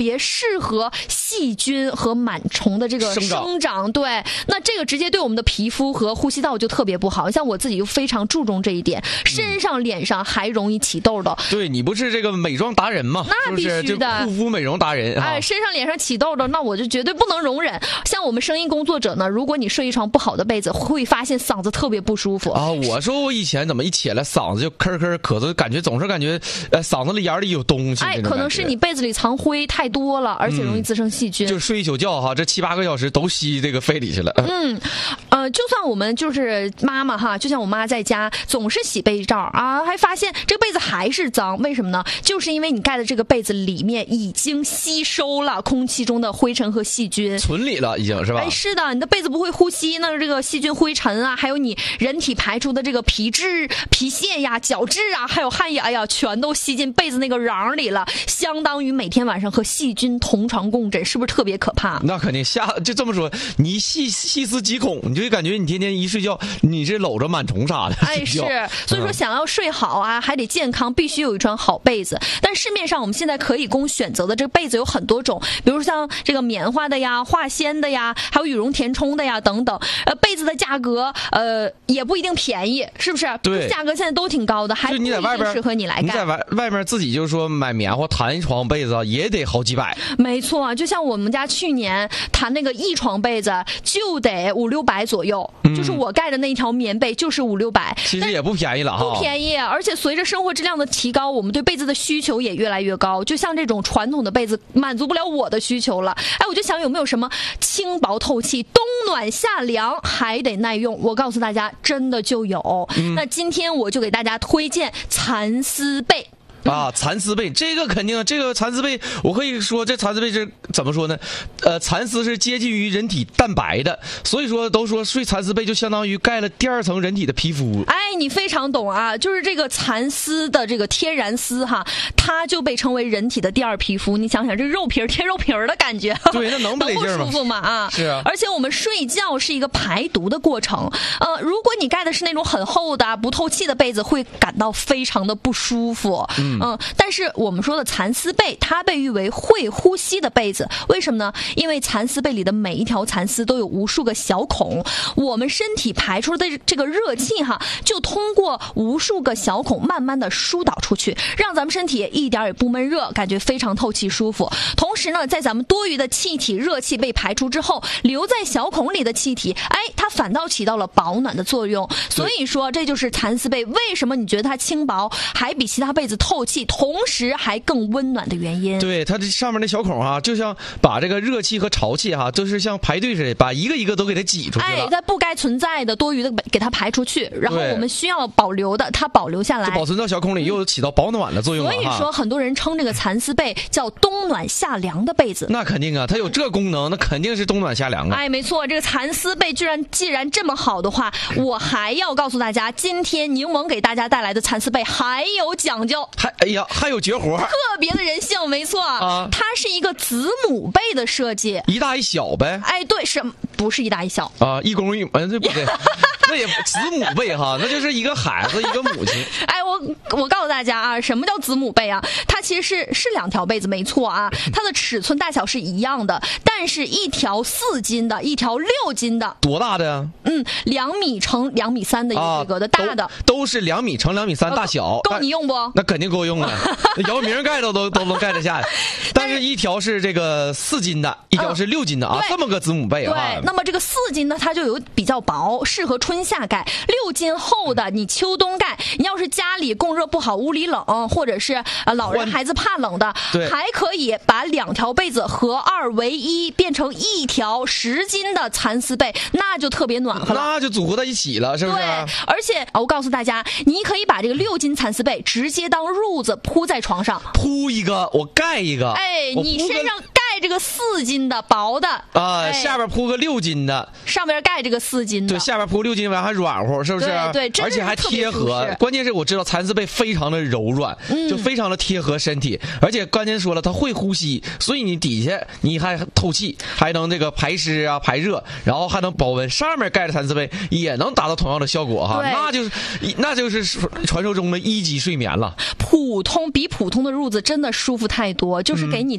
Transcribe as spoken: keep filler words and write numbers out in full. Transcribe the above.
别适合细菌和螨虫的这个生长。生长对，那这个直接对我们的皮肤和呼吸道就特别不好。像我自己就非常注重这一点，身上、脸上还容易起痘痘。 对，你不是这个美妆达人吗？ 那必须的， 护肤美容达人。 哎，身上脸上起痘痘，那我就绝对不能容忍。像我们声音工作者呢，如果你睡一床不好的被子，会发现嗓子特别不舒服啊。我说我以前怎么一起来嗓子就咳咳咳嗽，感觉总是感觉呃嗓子里眼里有东西。 哎，可能是你被子里藏灰太多了，而且容易滋生细菌。 嗯、就睡一宿觉哈，这七八个小时都吸这个肺里去了。 嗯，呃，就算我们就是妈妈哈，就像我妈在家总是洗被罩啊，还发现这个被子还是脏，为什么呢？就是因为你盖的这个被子里面已经吸收了空气中的灰尘和细菌， 存里了已经是吧？ 哎，是的，你的被子不会呼吸，那这个细菌灰尘啊，还有你人体排出的这个皮脂、皮屑呀、角质啊，还有汗液，哎呀，全都吸进被子那个瓤里了，相当于每天晚上和细菌同床共枕，是不是特别可怕？ 那肯定下就这么说，你细细思极恐，你就感觉你天天一睡觉，你是搂着螨虫啥的。 哎，是，所以说想要睡好啊，还得健康，必须有一床好被子。但市面上我们现在可以供选择的这个被子有很多种，比如像这个棉花的呀、化纤的呀，还有羽绒填充的呀等等。呃，被子的价格呃也不一定便宜，是不是？ 对， 价格现在都挺高的，还不一定适合你来干。 你在外外面自己就是说买棉花弹一床被子也得好几百。 没错啊，就像我们家去年弹那个一床被子就得五六百左右，嗯、就是我盖的那一条棉被就是五六百， 其实也不便宜了哈。 不便宜，而且随着生活质量的提高，我们对被子的需求也越来越高。就像这种传统的被子满足不了我的需求了，哎，我就想有没有什么轻薄透气、冬暖夏凉还得耐用？我告诉大家，真的就有。嗯、那今天我就给大家推荐蚕丝被。 啊，蚕丝被这个肯定，这个蚕丝被我可以说，这蚕丝被是怎么说呢？呃，蚕丝是接近于人体蛋白的，所以说都说睡蚕丝被就相当于盖了第二层人体的皮肤。 哎，你非常懂啊，就是这个蚕丝的这个天然丝哈，它就被称为人体的第二皮肤。你想想，这肉皮贴肉皮的感觉， 对，那能不得劲吗？ 能不舒服吗？啊， 是啊。 而且我们睡觉是一个排毒的过程，呃，如果你盖的是那种很厚的不透气的被子，会感到非常的不舒服。嗯。嗯，但是我们说的蚕丝被，它被誉为会呼吸的被子，为什么呢？因为蚕丝被里的每一条蚕丝都有无数个小孔，我们身体排出的这个热气哈，就通过无数个小孔慢慢的疏导出去，让咱们身体一点也不闷热，感觉非常透气舒服。同时呢，在咱们多余的气体、热气被排出之后，留在小孔里的气体，哎，它反倒起到了保暖的作用。所以说，这就是蚕丝被为什么你觉得它轻薄，还比其他被子透气，同时还更温暖的原因。 对，它这上面的小孔啊，就像把这个热气和潮气哈、啊，就是像排队似的，把一个一个都给它挤出去了。 哎，在不该存在的多余的给它排出去，然后我们需要保留的它保留下来， 就保存到小孔里，又起到保暖的作用了。 所以说，很多人称这个蚕丝被叫冬暖夏凉的被子。 那肯定啊，它有这功能，那肯定是冬暖夏凉啊。 哎，没错，这个蚕丝被居然既然这么好的话，我还要告诉大家，今天柠檬给大家带来的蚕丝被还有讲究， 还哎呀还有绝活， 特别的人性。没错啊， 它是一个子母被的设计， 一大一小呗。 哎，对，什么不是一大一小啊？一公一母，这不对。那也子母被哈，那就是一个孩子一个母亲。 哎，我我告诉大家啊，什么叫子母被啊？它其实是是两条被子，没错啊，它的尺寸大小是一样的，但是一条四斤的，一条六斤的。 多大的呀？ 嗯，两米乘两米三的一个规格的、啊、大的， 都, 都是两米乘两米三大小， 够你用不？ 那肯定够用了，姚明盖都都都能盖得下。但是一条是这个四斤的，一条是六斤的啊，这么个子母被啊。 对，那么这个四斤呢，它就有比较薄，适合春夏盖；六斤厚的，你秋冬盖。你要是家里供热不好，屋里冷，或者是呃老人孩子怕冷的，还可以把两条被子合二为一，变成一条十斤的蚕丝被，那就特别暖和了， 那就组合在一起了，是不是？ 对，而且我告诉大家，你可以把这个六斤蚕丝被直接当褥子铺在床上， 铺一个我盖一个， 哎，你身上盖这个四斤的薄的啊、呃，下边铺个六斤的， 上边盖这个四斤的， 对，下边铺六斤完还软和，是不是？ 对对， 而且还贴合。关键是我知道蚕丝被非常的柔软，嗯、就非常的贴合身体，而且关键说了，它会呼吸，所以你底下你还透气，还能这个排湿啊排热，然后还能保温。上面盖的蚕丝被也能达到同样的效果哈，那就是那就是传说中的一级睡眠了。 普通比普通的褥子真的舒服太多，就是给你